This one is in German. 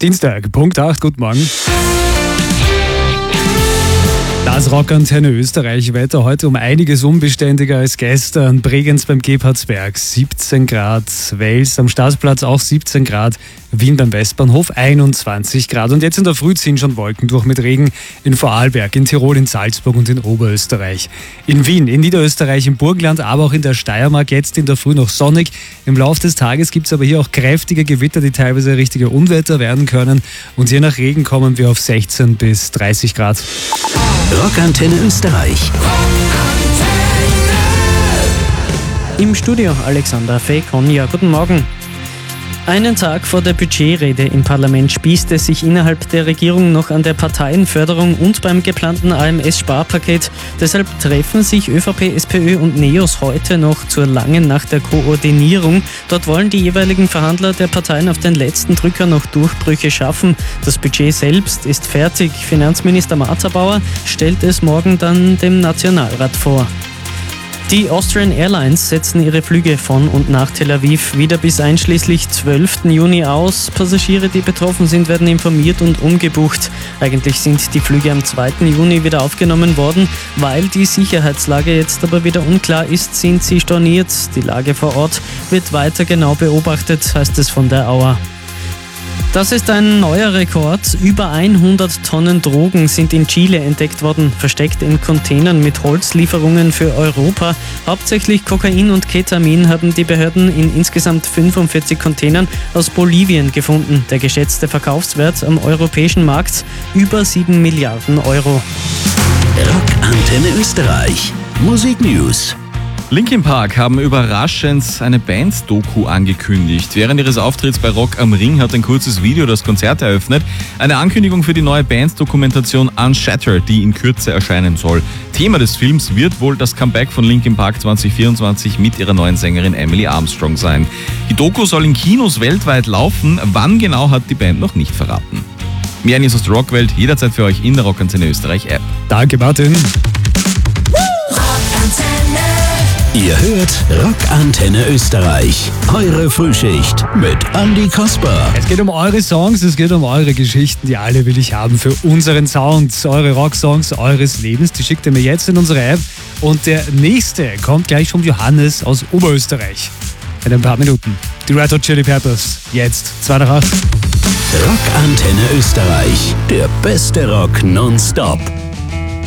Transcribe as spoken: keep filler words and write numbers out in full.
Dienstag, Punkt acht, guten Morgen. Das Rockantenne Österreich Wetter heute um einiges unbeständiger als gestern. Bregenz beim Gebhardsberg siebzehn Grad, Wels am Stadtplatz auch siebzehn Grad, Wien beim Westbahnhof einundzwanzig Grad. Und jetzt in der Früh ziehen schon Wolken durch mit Regen in Vorarlberg, in Tirol, in Salzburg und in Oberösterreich. In Wien, in Niederösterreich, im Burgenland, aber auch in der Steiermark jetzt in der Früh noch sonnig. Im Laufe des Tages gibt es aber hier auch kräftige Gewitter, die teilweise richtige Unwetter werden können. Und je nach Regen kommen wir auf sechzehn bis dreißig Grad. Rockantenne Österreich. Im Studio Alexander Fekon. Guten Morgen. Einen Tag vor der Budgetrede im Parlament spießt es sich innerhalb der Regierung noch an der Parteienförderung und beim geplanten A M S-Sparpaket. Deshalb treffen sich ÖVP, SPÖ und NEOS heute noch zur langen Nacht der Koordinierung. Dort wollen die jeweiligen Verhandler der Parteien auf den letzten Drücker noch Durchbrüche schaffen. Das Budget selbst ist fertig. Finanzminister Marzabauer stellt es morgen dann dem Nationalrat vor. Die Austrian Airlines setzen ihre Flüge von und nach Tel Aviv wieder bis einschließlich zwölften Juni aus. Passagiere, die betroffen sind, werden informiert und umgebucht. Eigentlich sind die Flüge am zweiten Juni wieder aufgenommen worden. Weil die Sicherheitslage jetzt aber wieder unklar ist, sind sie storniert. Die Lage vor Ort wird weiter genau beobachtet, heißt es von der Auer. Das ist ein neuer Rekord. Über hundert Tonnen Drogen sind in Chile entdeckt worden, versteckt in Containern mit Holzlieferungen für Europa. Hauptsächlich Kokain und Ketamin haben die Behörden in insgesamt fünfundvierzig Containern aus Bolivien gefunden. Der geschätzte Verkaufswert am europäischen Markt über sieben Milliarden Euro. Rockantenne Österreich. Musik News. Linkin Park haben überraschend eine Bands-Doku angekündigt. Während ihres Auftritts bei Rock am Ring hat ein kurzes Video das Konzert eröffnet. Eine Ankündigung für die neue Bands-Dokumentation Unshattered, die in Kürze erscheinen soll. Thema des Films wird wohl das Comeback von Linkin Park zwanzig vierundzwanzig mit ihrer neuen Sängerin Emily Armstrong sein. Die Doku soll in Kinos weltweit laufen. Wann genau, hat die Band noch nicht verraten. Mehr News aus der Rockwelt jederzeit für euch in der Rockantenne Österreich App. Danke, Martin. Ihr hört Rockantenne Österreich. Eure Frühschicht mit Andi Kasper. Es geht um eure Songs, es geht um eure Geschichten, die alle will ich haben für unseren Sound. Eure Rocksongs eures Lebens, die schickt ihr mir jetzt in unsere App. Und der nächste kommt gleich von Johannes aus Oberösterreich. In ein paar Minuten. Die Red Hot Chili Peppers. Jetzt, zwei nach acht. Rockantenne Österreich. Der beste Rock nonstop.